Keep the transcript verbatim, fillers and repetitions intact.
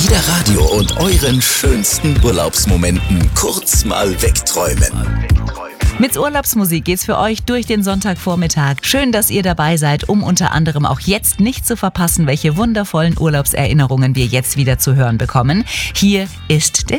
Wieder Radio und euren schönsten Urlaubsmomenten kurz mal wegträumen. Mit Urlaubsmusik geht's für euch durch den Sonntagvormittag. Schön, dass ihr dabei seid, um unter anderem auch jetzt nicht zu verpassen, welche wundervollen Urlaubserinnerungen wir jetzt wieder zu hören bekommen. Hier ist der